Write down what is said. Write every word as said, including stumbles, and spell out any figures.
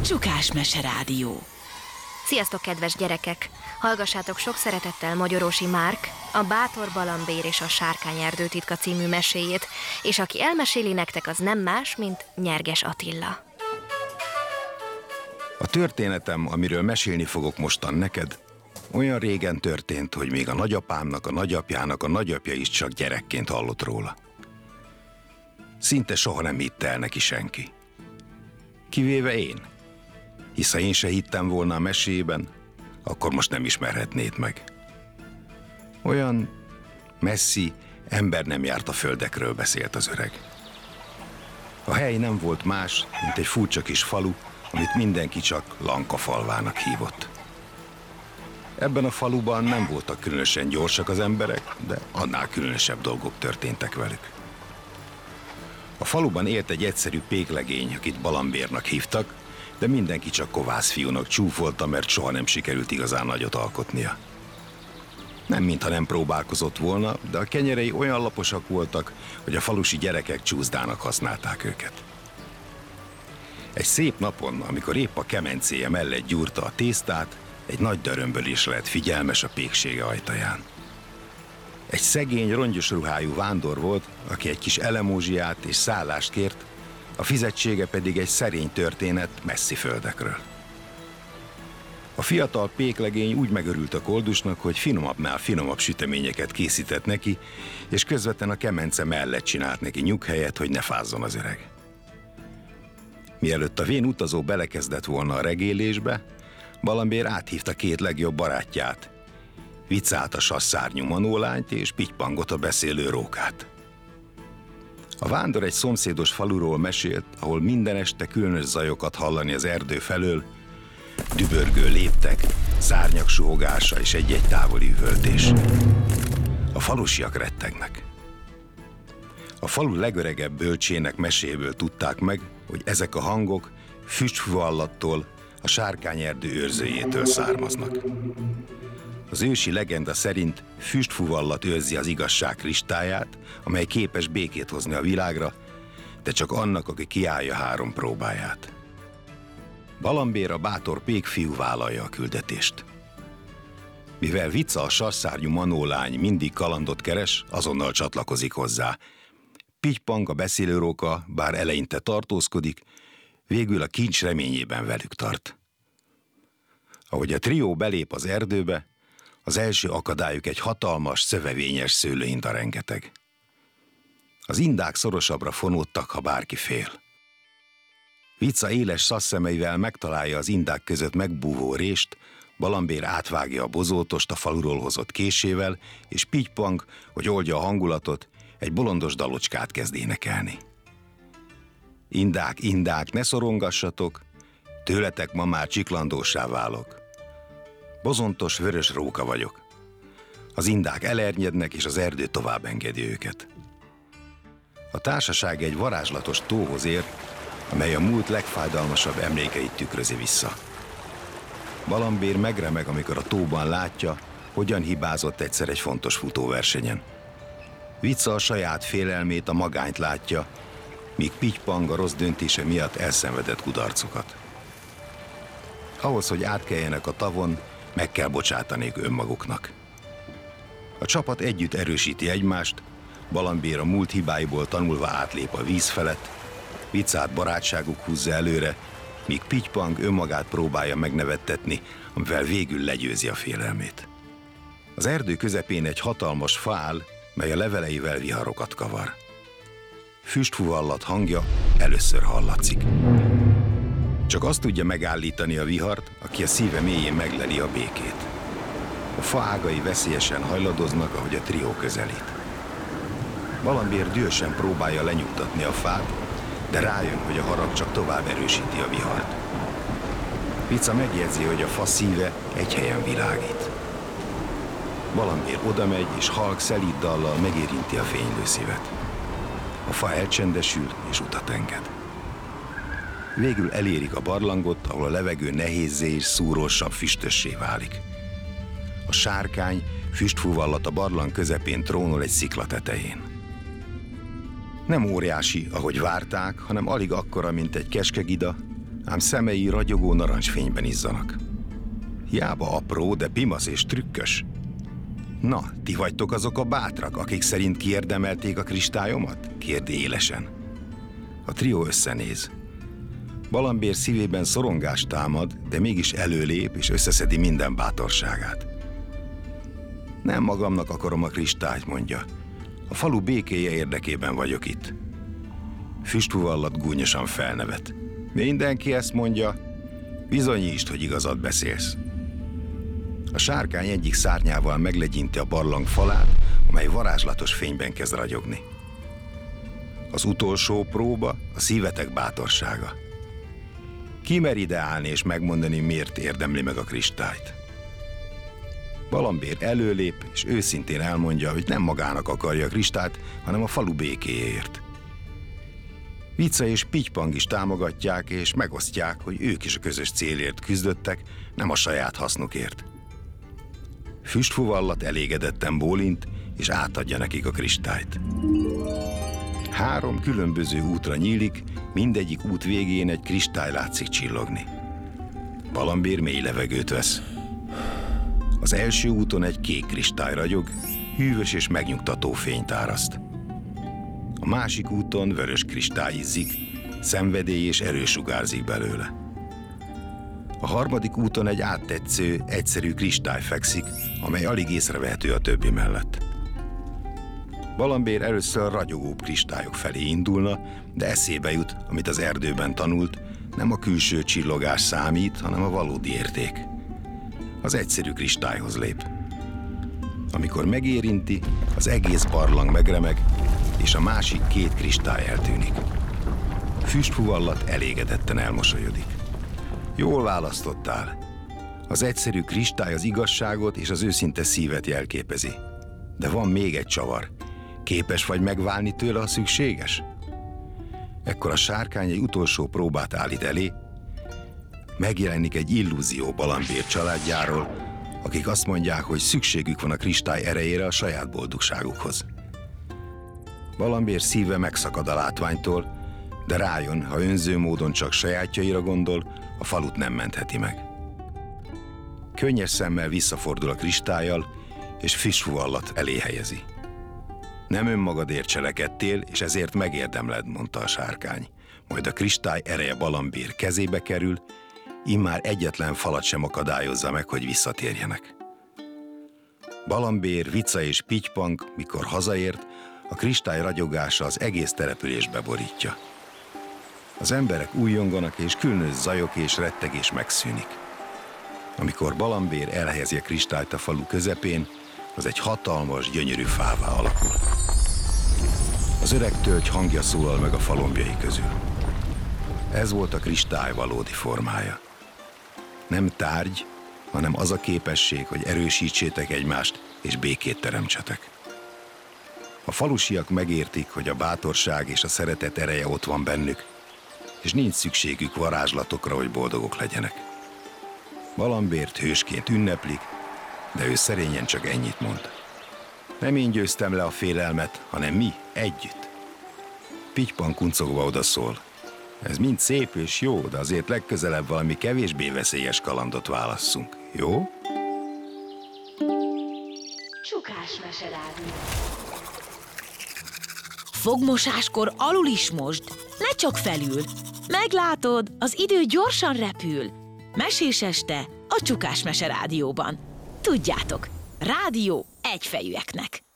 Csukás Mese Rádió. Sziasztok, kedves gyerekek! Hallgassátok sok szeretettel Magyarósi Márk, a Bátor Balambér és a Sárkányerdő titka című meséjét, és aki elmeséli nektek, az nem más, mint Nyerges Attila. A történetem, amiről mesélni fogok mostan neked, olyan régen történt, hogy még a nagyapámnak, a nagyapjának a nagyapja is csak gyerekként hallott róla. Szinte soha nem hitte el neki senki. Kivéve én. Hisz ha én se hittem volna a mesében, akkor most nem ismerhetnéd meg. Olyan messzi, ember nem járt a földekről, beszélt az öreg. A hely nem volt más, mint egy furcsa kis falu, amit mindenki csak Lankafalvának hívott. Ebben a faluban nem voltak különösen gyorsak az emberek, de annál különösebb dolgok történtek velük. A faluban élt egy egyszerű péklegény, akit Balambérnak hívtak, de mindenki csak kovász fiúnak csúfolta, mert soha nem sikerült igazán nagyot alkotnia. Nem mintha nem próbálkozott volna, de a kenyerei olyan laposak voltak, hogy a falusi gyerekek csúszdának használták őket. Egy szép napon, amikor épp a kemencéje mellett gyúrta a tésztát, egy nagy dörömbölés lett figyelmes a péksége ajtaján. Egy szegény, rongyos ruhájú vándor volt, aki egy kis elemózsiát és szállást kért, a fizetsége pedig egy szerény történet messzi földekről. A fiatal péklegény úgy megörült a koldusnak, hogy finomabbnál finomabb süteményeket készített neki, és közvetlen a kemence mellett csinált neki nyughelyet, hogy ne fázzon az öreg. Mielőtt a vén utazó belekezdett volna a regélésbe, Balambér áthívta két legjobb barátját, Vicát a sasszárnyú manólányt és Pitypangot a beszélő rókát. A vándor egy szomszédos faluról mesélt, ahol minden este különös zajokat hallani az erdő felől, dübörgő léptek, szárnyak suhogása és egy-egy távoli üvöltés. A falusiak rettegnek. A falu legöregebb bölcsének meséből tudták meg, hogy ezek a hangok füstfuvallattól, a Sárkányerdő őrzőjétől származnak. Az ősi legenda szerint füstfuvallat őrzi az igazság kristályát, amely képes békét hozni a világra, de csak annak, aki kiállja három próbáját. Balambér, a bátor pékfiú vállalja a küldetést. Mivel Vica, a sasszárnyú manólány mindig kalandot keres, azonnal csatlakozik hozzá. Pitypang, a beszélőróka, bár eleinte tartózkodik, végül a kincs reményében velük tart. Ahogy a trió belép az erdőbe, az első akadályuk egy hatalmas, szövevényes szőlőinda rengeteg. Az indák szorosabbra fonódtak, ha bárki fél. Vica éles szasszemeivel megtalálja az indák között megbúvó rést, Balambér átvágja a bozótost a faluról hozott késével, és Pitypang, hogy oldja a hangulatot, egy bolondos dalocskát kezd énekelni. Indák, indák, ne szorongassatok, tőletek ma már csiklandóssá válok. Bozontos, vörös róka vagyok. Az indák elernyednek, és az erdő tovább engedi őket. A társaság egy varázslatos tóhoz ér, amely a múlt legfájdalmasabb emlékeit tükrözi vissza. Balambér megremeg, amikor a tóban látja, hogyan hibázott egyszer egy fontos futóversenyen. Vica a saját félelmét, a magányt látja, míg Pitypang a rossz döntése miatt elszenvedett kudarcokat. Ahhoz, hogy átkeljenek a tavon, meg kell bocsátaniuk önmaguknak. A csapat együtt erősíti egymást, Balambér a múlt hibáiból tanulva átlép a víz felett, Vicát barátságuk húzza előre, míg Pitypang önmagát próbálja megnevettetni, amivel végül legyőzi a félelmét. Az erdő közepén egy hatalmas fa áll, mely a leveleivel viharokat kavar. Füstfuvallat hangja először hallatszik. Csak azt tudja megállítani a vihart, aki a szíve mélyén megleli a békét. A fa ágai veszélyesen hajladoznak, ahogy a trió közelít. Balambér dühösen próbálja lenyugtatni a fát, de rájön, hogy a harag csak tovább erősíti a vihart. Vica megjegyzi, hogy a fa szíve egy helyen világít. Balambér odamegy, és halk, szelíd dallal megérinti a fénylő szívet. A fa elcsendesül, és utat enged. Végül elérik a barlangot, ahol a levegő nehézzé és szúrósabb, füstössé válik. A sárkány füstfuvallat a barlang közepén trónol egy szikla tetején. Nem óriási, ahogy várták, hanem alig akkora, mint egy keskegida, ám szemei ragyogó narancsfényben izzanak. Hiába apró, de pimasz és trükkös. Na, ti vagytok azok a bátrak, akik szerint kiérdemelték a kristályomat? Kérdi élesen. A trió összenéz. Balambér szívében szorongás támad, de mégis előlép és összeszedi minden bátorságát. Nem magamnak akarom a kristályt, mondja. A falu békéje érdekében vagyok itt. Füstfuvallat gúnyosan felnevet. Mindenki ezt mondja, bizonyítsd, hogy igazat beszélsz. A sárkány egyik szárnyával meglegyinti a barlang falát, amely varázslatos fényben kezd ragyogni. Az utolsó próba a szívetek bátorsága. Ki mer ide állni és megmondani, miért érdemli meg a kristályt? Balambér előlép, és őszintén elmondja, hogy nem magának akarja a kristályt, hanem a falu békéjéért. Vica és Pitypang is támogatják, és megosztják, hogy ők is a közös célért küzdöttek, nem a saját hasznukért. Füstfuvallat elégedetten bólint, és átadja nekik a kristályt. Három különböző útra nyílik, mindegyik út végén egy kristály látszik csillogni. Balambér mély levegőt vesz. Az első úton egy kék kristály ragyog, hűvös és megnyugtató fényt áraszt. A másik úton vörös kristály izzik, szenvedély és erő sugárzik belőle. A harmadik úton egy áttetsző, egyszerű kristály fekszik, amely alig észrevehető a többi mellett. Balambér először ragyogóbb kristályok felé indulna, de eszébe jut, amit az erdőben tanult, nem a külső csillogás számít, hanem a valódi érték. Az egyszerű kristályhoz lép. Amikor megérinti, az egész barlang megremeg, és a másik két kristály eltűnik. Füstfuvallat elégedetten elmosolyodik. Jól választottál. Az egyszerű kristály az igazságot és az őszinte szívet jelképezi. De van még egy csavar. Képes vagy megválni tőle, ha szükséges? Ekkor a sárkány egy utolsó próbát állít elé. Megjelenik egy illúzió Balambér családjáról, akik azt mondják, hogy szükségük van a kristály erejére a saját boldogságukhoz. Balambér szíve megszakad a látványtól, de rájön, ha önző módon csak sajátjaira gondol, a falut nem mentheti meg. Könnyes szemmel visszafordul a kristállyal, és Füstfuvallat elé helyezi. Nem önmagadért cselekedtél, és ezért megérdemled, mondta a sárkány. Majd a kristály ereje Balambér kezébe kerül, immár egyetlen falat sem akadályozza meg, hogy visszatérjenek. Balambér, Vica és Pitypang, mikor hazaért, a kristály ragyogása az egész településbe borítja. Az emberek újjonganak, és különös zajok és rettegés megszűnik. Amikor Balambér elhelyezi a kristályt a falu közepén, az egy hatalmas, gyönyörű fává alakul. Az öreg tölgy hangja szólal meg a falombjai közül. Ez volt a kristály valódi formája. Nem tárgy, hanem az a képesség, hogy erősítsétek egymást, és békét teremtsetek. A falusiak megértik, hogy a bátorság és a szeretet ereje ott van bennük, és nincs szükségük varázslatokra, hogy boldogok legyenek. Balambért hősként ünneplik, de ő szerényen csak ennyit mond. Nem én győztem le a félelmet, hanem mi együtt. Pitypang kuncogva odaszól. Ez mind szép és jó, de azért legközelebb valami kevésbé veszélyes kalandot válasszunk, jó? Csukás meserádió. Fogmosáskor alul is mosd, ne csak felül. Meglátod, az idő gyorsan repül. Mesés este a Csukás Mese Rádióban. Tudjátok, rádió egyfejűeknek.